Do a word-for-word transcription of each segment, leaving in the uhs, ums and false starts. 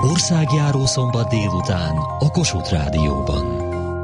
Országjáró szombat délután a Kossuth Rádióban.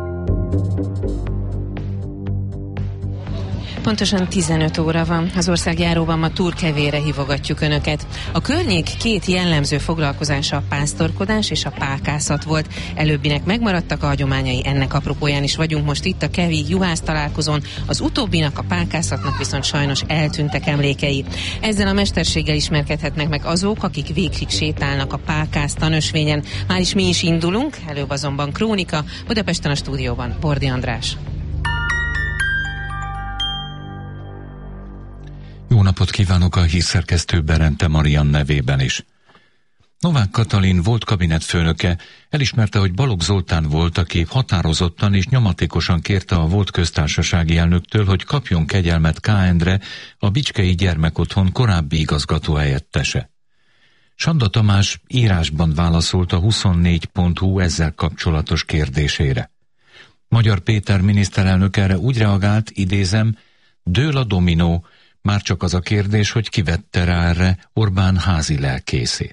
Pontosan tizenöt óra van, az országjáróban ma Turkevére hívogatjuk Önöket. A környék két jellemző foglalkozása a pásztorkodás és a pálkászat volt. Előbbinek megmaradtak a hagyományai, ennek apropóján is vagyunk most itt a Kevi juhász találkozón, az utóbbinak, a pálkászatnak viszont sajnos eltűntek emlékei. Ezzel a mesterséggel ismerkedhetnek meg azok, akik végig sétálnak a pálkász tanösvényen. Már is mi is indulunk, előbb azonban krónika, Budapesten a stúdióban Bordi András. Jó napot kívánok a hírszerkesztő Berente Marian nevében is. Novák Katalin volt kabinetfőnöke elismerte, hogy Balogh Zoltán volt, aki határozottan és nyomatékosan kérte a volt köztársasági elnöktől, hogy kapjon kegyelmet K. Endre, a Bicskei Gyermekotthon korábbi igazgató helyettese. Sanda Tamás írásban válaszolt a huszonnégy pont hu ezzel kapcsolatos kérdésére. Magyar Péter miniszterelnök erre úgy reagált, idézem, dől a dominó, már csak az a kérdés, hogy kivette rá erre Orbán házi lelkészét.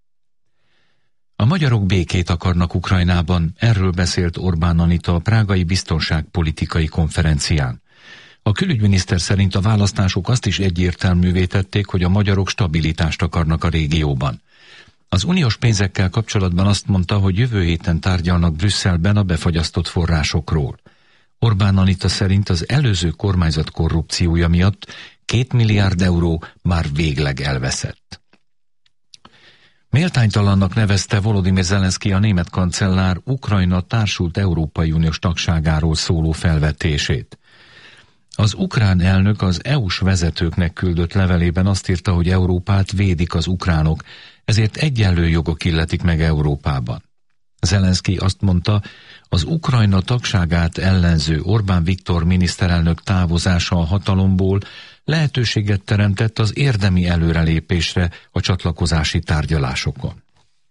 A magyarok békét akarnak Ukrajnában, erről beszélt Orbán Anita a prágai biztonságpolitikai konferencián. A külügyminiszter szerint a választások azt is egyértelművé tették, hogy a magyarok stabilitást akarnak a régióban. Az uniós pénzekkel kapcsolatban azt mondta, hogy jövő héten tárgyalnak Brüsszelben a befagyasztott forrásokról. Orbán Anita szerint az előző kormányzat korrupciója miatt két milliárd euró már végleg elveszett. Méltánytalannak nevezte Volodymyr Zelenszky a német kancellár Ukrajna társult Európai Uniós tagságáról szóló felvetését. Az ukrán elnök az é u-s vezetőknek küldött levelében azt írta, hogy Európát védik az ukránok, ezért egyenlő jogok illetik meg Európában. Zelenszky azt mondta, az Ukrajna tagságát ellenző Orbán Viktor miniszterelnök távozása a hatalomból lehetőséget teremtett az érdemi előrelépésre a csatlakozási tárgyalásokon.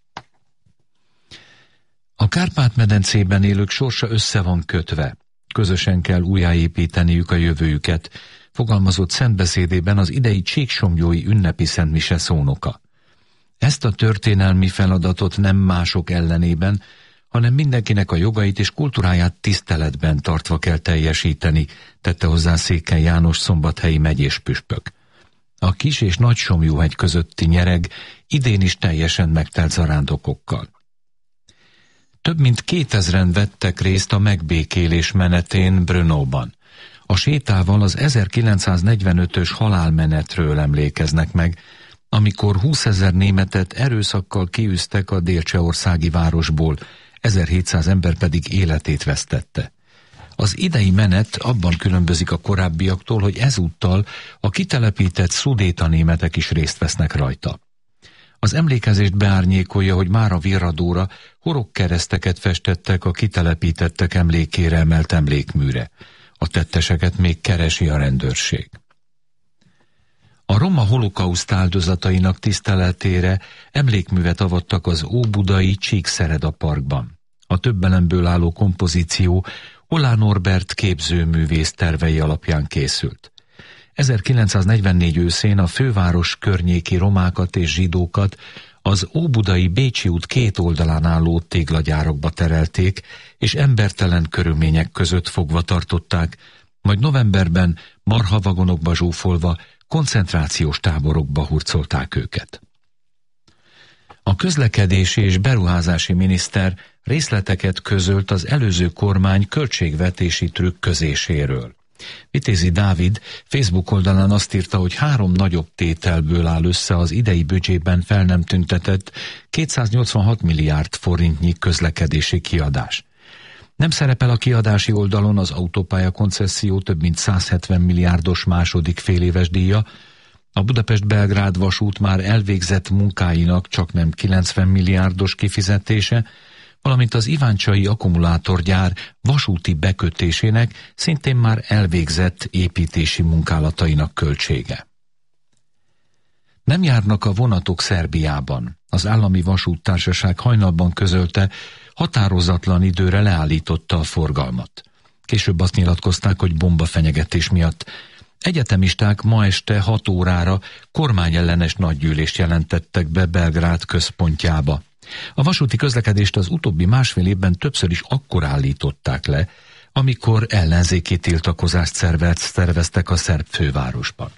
A Kárpát-medencében élők sorsa össze van kötve. Közösen kell újjáépíteniük a jövőjüket, fogalmazott szentbeszédében az idei csíksomlyói ünnepi szentmise szónoka. Ezt a történelmi feladatot nem mások ellenében, hanem mindenkinek a jogait és kultúráját tiszteletben tartva kell teljesíteni, tette hozzá Székely János szombathelyi megyés püspök. A Kis- és Nagysomlyóhegy közötti nyereg idén is teljesen megtelt zarándokokkal. Több mint kétezren vettek részt a megbékélés menetén Brnóban. A sétával az ezerkilencszáznegyvenötös halálmenetről emlékeznek meg, amikor húszezer németet erőszakkal kiűztek a délcsehországi városból, ezerhétszáz ember pedig életét vesztette. Az idei menet abban különbözik a korábbiaktól, hogy ezúttal a kitelepített szudéta németek is részt vesznek rajta. Az emlékezést beárnyékolja, hogy már a virradóra horogkereszteket festettek a kitelepítettek emlékére emelt emlékműre. A tetteseket még keresi a rendőrség. A roma holokauszt áldozatainak tiszteletére emlékművet avattak az óbudai Csíkszereda parkban. A több elemből álló kompozíció Ollán Norbert képzőművész tervei alapján készült. ezerkilencszáznegyvennégy őszén a főváros környéki romákat és zsidókat az óbudai Bécsi út két oldalán álló téglagyárokba terelték, és embertelen körülmények között fogva tartották, majd novemberben marhavagonokba zsúfolva koncentrációs táborokba hurcolták őket. A közlekedési és beruházási miniszter részleteket közölt az előző kormány költségvetési trükközéséről. Vitézi Dávid Facebook oldalán azt írta, hogy három nagyobb tételből áll össze az idei büdzsében fel nem tüntetett kétszáznyolcvanhat milliárd forintnyi közlekedési kiadás. Nem szerepel a kiadási oldalon az autópálya koncesszió több mint százhetven milliárdos második féléves díja, a Budapest-Belgrád vasút már elvégzett munkáinak csaknem kilencven milliárdos kifizetése, valamint az iváncsai akkumulátorgyár vasúti bekötésének szintén már elvégzett építési munkálatainak költsége. Nem járnak a vonatok Szerbiában. Az állami vasúttársaság hajnalban közölte, határozatlan időre leállította a forgalmat. Később azt nyilatkozták, hogy bombafenyegetés miatt. Egyetemisták ma este hat órára kormányellenes nagygyűlést jelentettek be Belgrád központjába. A vasúti közlekedést az utóbbi másfél évben többször is akkor állították le, amikor ellenzéki tiltakozást szerveztek a szerb fővárosban.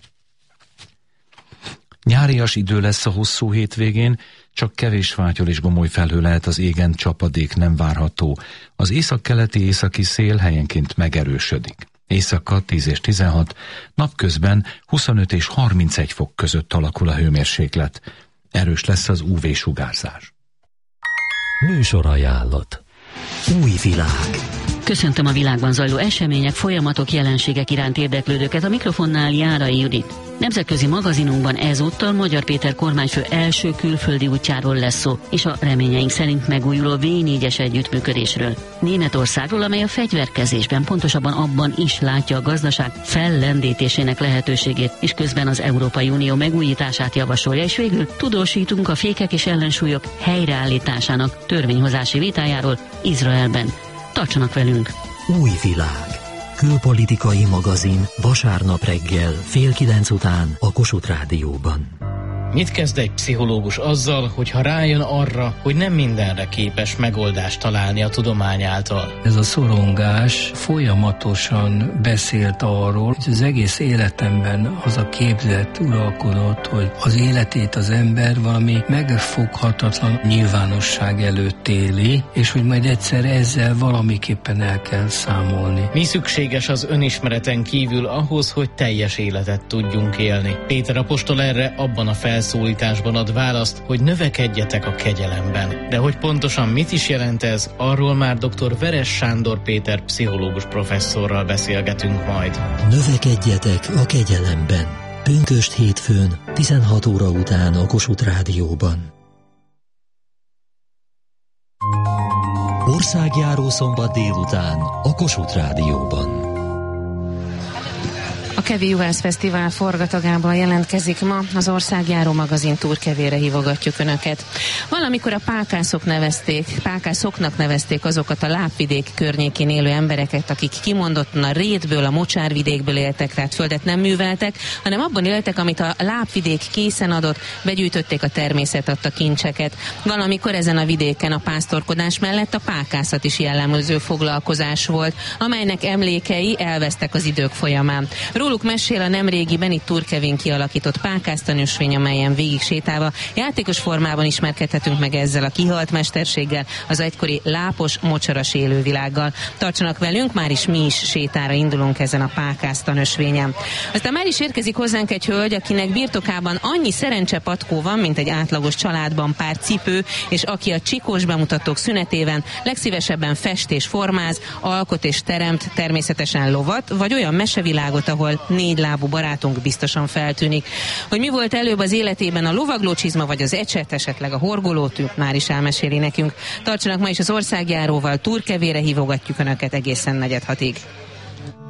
Nyárias idő lesz a hosszú hétvégén, csak kevés fátyol és gomoly felhő lehet az égen, csapadék nem várható. Az északkeleti északi szél helyenként megerősödik. Éjszaka tíz és tizenhat, napközben huszonöt és harmincegy fok között alakul a hőmérséklet. Erős lesz az ú vé-sugárzás. Műsorajánlat. Új világ. Köszöntöm a világban zajló események, folyamatok, jelenségek iránt érdeklődőket. A mikrofonnál Járai Judit. Nemzetközi magazinunkban ezúttal Magyar Péter kormányfő első külföldi útjáról lesz szó, és a reményeink szerint megújuló vé négyes együttműködésről. Németországról, amely a fegyverkezésben, pontosabban abban is látja a gazdaság fellendítésének lehetőségét, és közben az Európai Unió megújítását javasolja, és végül tudósítunk a fékek és ellensúlyok helyreállításának törvényhozási vitájáról Izraelben. Tartsanak velünk! Új világ. Külpolitikai magazin vasárnap reggel fél kilenc után a Kossuth Rádióban. Mit kezd egy pszichológus azzal, hogyha rájön arra, hogy nem mindenre képes megoldást találni a tudomány által? Ez a szorongás folyamatosan beszélt arról, hogy az egész életemben az a képzet uralkodott, hogy az életét az ember valami megfoghatatlan nyilvánosság előtt éli, és hogy majd egyszer ezzel valamiképpen el kell számolni. Mi szükséges az önismereten kívül ahhoz, hogy teljes életet tudjunk élni? Péter apostol erre abban a fel szólításban ad választ, hogy növekedjetek a kegyelemben. De hogy pontosan mit is jelent ez, arról már dr. Veres Sándor Péter pszichológus professzorral beszélgetünk majd. Növekedjetek a kegyelemben. Pünkösd hétfőn, tizenhat óra után a Kossuth Rádióban. Országjáró szombat délután a Kossuth Rádióban. A Kevi Juhász Fesztivál forgatagában jelentkezik ma, az Országjáró magazin túrkevére hívogatjuk Önöket. Valamikor a pákászok nevezték, pákászoknak nevezték azokat a lábvidék környékén élő embereket, akik kimondottan a rétből, a mocsárvidékből éltek, tehát földet nem műveltek, hanem abban éltek, amit a lábvidék készen adott, begyűjtötték a természet adta kincseket. Valamikor ezen a vidéken a pásztorkodás mellett a pákászat is jellemző foglalkozás volt, amelynek emlékei elvesztek az idők folyamán. Róluk mesél a nemrégiben itt Turkevén kialakított pákásztanösvény, amelyen végig sétálva játékos formában ismerkedhetünk meg ezzel a kihalt mesterséggel, az egykori lápos, mocsaras élővilággal. Tartsanak velünk, már is mi is sétára indulunk ezen a pákásztanösvényen. Aztán már is érkezik hozzánk egy hölgy, akinek birtokában annyi szerencsepatkó van, mint egy átlagos családban pár cipő, és aki a csikós bemutatók szünetében legszívesebben fest és formáz, alkot és teremt, természetesen lovat, vagy olyan mesevilágot, ahol négy lábú barátunk biztosan feltűnik. Hogy mi volt előbb az életében, a lovaglócsizma vagy az ecset, esetleg a horgolótű, már is elmeséli nekünk. Tartsanak ma is az Országjáróval, túrkevére hívogatjuk Önöket egészen negyed hatig.